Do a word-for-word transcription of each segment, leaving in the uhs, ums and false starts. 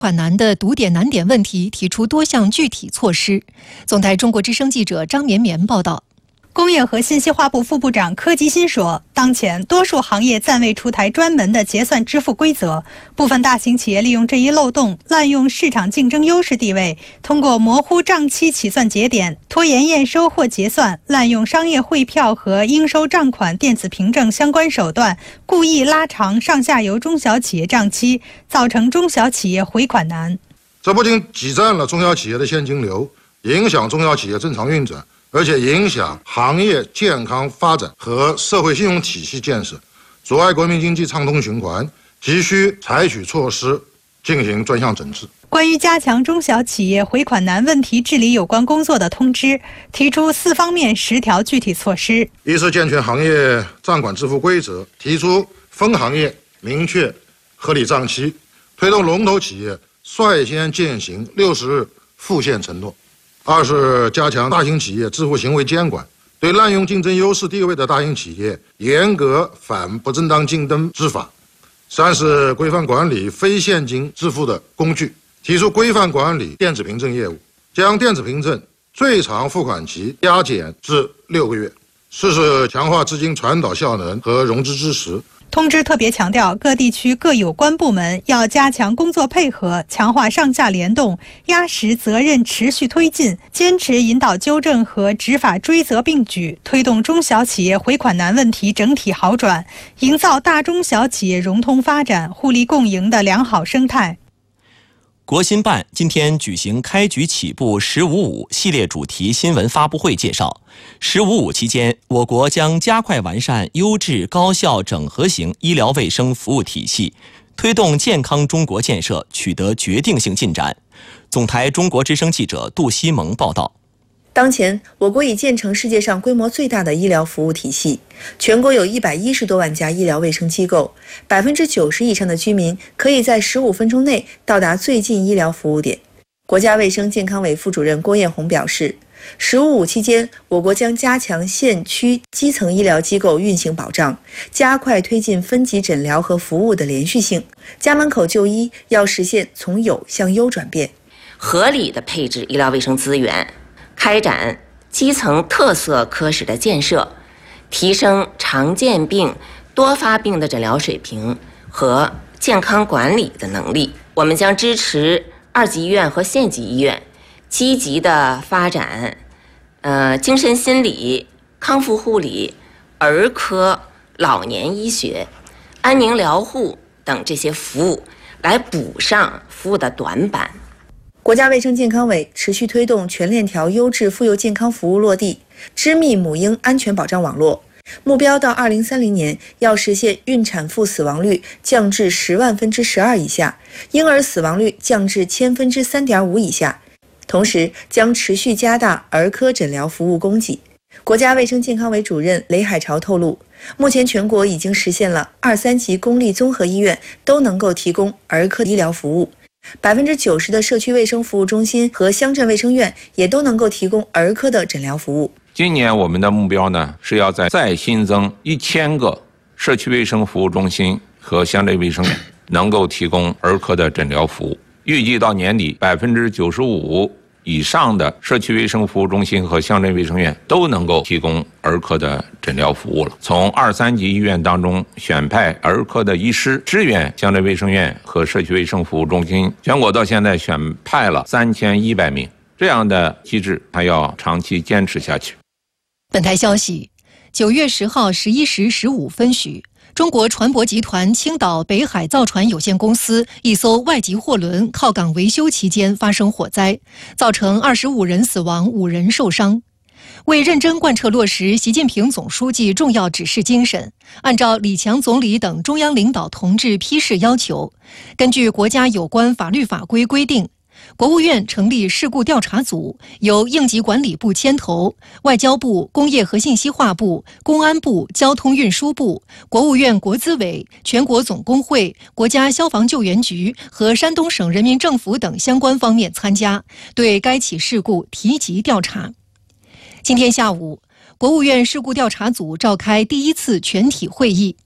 款难的堵点难点问题提出多项具体措施。总台中国之声记者张绵绵报道。 工业和信息化部副部长柯吉新说，当前多数行业暂未出台专门的结算支付规则，部分大型企业利用这一漏洞，滥用市场竞争优势地位，通过模糊账期起算节点、拖延验收或结算、滥用商业汇票和应收账款电子凭证相关手段，故意拉长上下游中小企业账期，造成中小企业回款难。 这不仅挤占了中小企业的现金流，影响中小企业正常运转，而且影响行业健康发展和社会信用体系建设，阻碍国民经济畅通循环，急需采取措施进行专项整治。 关于加强中小企业回款难问题治理有关工作的通知，提出四方面十条具体措施： 一是健全行业账款支付规则，提出分行业明确合理账期，推动龙头企业率先践行六十日付现承诺。二是加强大型企业支付行为监管，对滥用竞争优势地位的大型企业严格反不正当竞争执法。三是规范管理非现金支付的工具，提出规范管理电子凭证业务，将电子凭证最长付款期压减至六个月。四是强化资金传导效能和融资支持。 通知特别强调，各地区各有关部门要加强工作配合，强化上下联动，压实责任持续推进，坚持引导纠正和执法追责并举，推动中小企业回款难问题整体好转，营造大中小企业融通发展、互利共赢的良好生态。 国新办今天举行开局起步“十五五”系列主题新闻发布会，介绍“十五五”期间，我国将加快完善优质高效整合型医疗卫生服务体系，推动健康中国建设取得决定性进展。总台中国之声记者杜西蒙报道。 当前，我国已建成世界上规模最大的医疗服务体系，全国有一百一十多万家医疗卫生机构，百分之九十以上的居民可以在十五分钟内到达最近医疗服务点。国家卫生健康委副主任郭艳红表示，十五五期间，我国将加强县区基层医疗机构运行保障，加快推进分级诊疗和服务的连续性，家门口就医要实现从有向优转变， 合理的配置医疗卫生资源，开展基层特色科室的建设，提升常见病、多发病的诊疗水平和健康管理的能力。我们将支持二级医院和县级医院积极的发展，呃，精神心理、康复护理、儿科、老年医学、安宁疗护等这些服务，来补上服务的短板。 国家卫生健康委持续推动全链条优质妇幼健康服务落地，织密母婴安全保障网络，目标到二零三零年要实现孕产妇死亡率降至十万分之十二以下，婴儿死亡率降至千分之三点五以下。同时，将持续加大儿科诊疗服务供给。国家卫生健康委主任雷海潮透露，目前全国已经实现了二三级公立综合医院都能够提供儿科医疗服务。百分之九十的社区卫生服务中心和乡镇卫生院也都能够提供儿科的诊疗服务。 今年我们的目标呢，是要在再新增一千个社区卫生服务中心和乡镇卫生院能够提供儿科的诊疗服务。预计到年底，百分之九十五以上的社区卫生服务中心和乡镇卫生院都能够提供儿科的诊疗服务了。从二三级医院当中选派儿科的医师支援乡镇卫生院和社区卫生服务中心，全国到现在选派了三千一百名，这样的机制还要长期坚持下去。 本台消息，九月十号十一时十五分许，中国船舶集团青岛北海造船有限公司一艘外籍货轮靠港维修期间发生火灾，造成二十五人死亡、五人受伤。为认真贯彻落实习近平总书记重要指示精神，按照李强总理等中央领导同志批示要求，根据国家有关法律法规规定，国务院成立事故调查组，由应急管理部牵头，外交部、工业和信息化部、公安部、交通运输部、国务院国资委、全国总工会、国家消防救援局和山东省人民政府等相关方面参加，对该起事故提及调查。今天下午，国务院事故调查组召开第一次全体会议。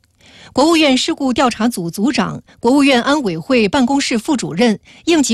国务院事故调查组组长、国务院安委会办公室副主任、应急